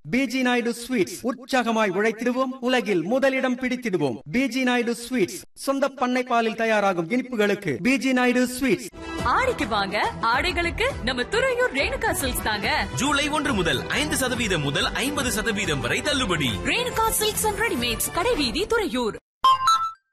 PG Naidu sweets, உற்சாகமாய் உழைத்திடுவோம், உலகில் முதலிடம் பிடித்திடுவோம். பிஜி நாயுடு ஸ்வீட்ஸ், சொந்த பண்ணை பாலில் தயாராகும் இனிப்புகளுக்கு பிஜி நாயுடு ஸ்வீட்ஸ். ஆடிக்கு வாங்க, ஆடைகளுக்கு நம்ம துறையூர் ரேணுகா சில்க்ஸ் தாங்க. ஜூலை 1 முதல் 5% முதல் 50% வரை தள்ளுபடி. ரேணுகா சில்க்ஸ் அண்ட் ரெடிமேட்ஸ், கடைவீதி, துறையூர்.